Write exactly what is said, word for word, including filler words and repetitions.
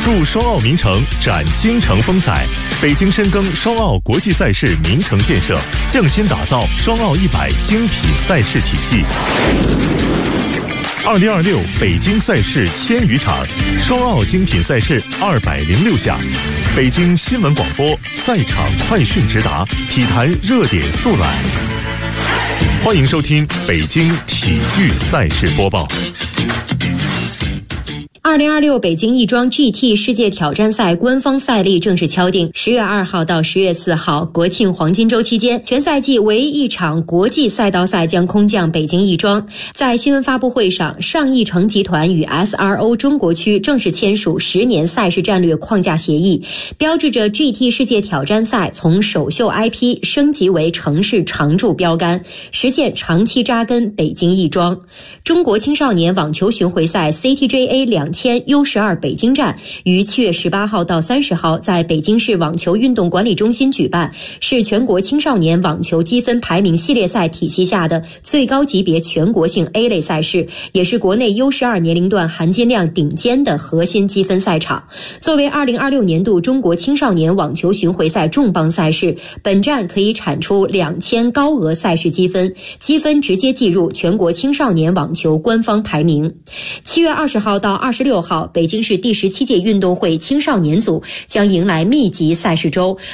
助双奥名城展京城风采。北京深耕双奥国际赛事名城建设，匠心打造双奥一百精品赛事体系。二零二六北京赛事千余场，双奥精品赛事二百零六项。北京新闻广播赛场快讯直达，体坛热点速览。欢迎收听北京体育赛事播报。 二零二六北京亦庄 G T 世界挑战赛官方赛历正式敲定，十月二号到十月四号国庆黄金周期间，全赛季唯一一场国际赛道赛将空降北京亦庄。在新闻发布会上，上亿城集团与 S R O 中国区正式签署十年赛事战略框架协议，标志着 G T 世界挑战赛从首秀 I P 升级为城市常驻标杆，实现长期扎根北京亦庄。中国青少年网球巡回赛 C T J A 两千 U 十二 北京站于七月十八号到三十号在北京市网球运动管理中心举办，是全国青少年网球积分排名系列赛体系下的最高级别全国性 A 类赛事，也是国内 U 十二 年龄段含金量顶尖的核心积分赛场。作为二零二六年度中国青少年网球巡回赛重磅赛事，本站可以产出两千高额赛事积分，积分直接计入全国青少年网球官方排名。七月二十号到二十六号，北京市第十七届运动会青少年组将迎来密集赛事周，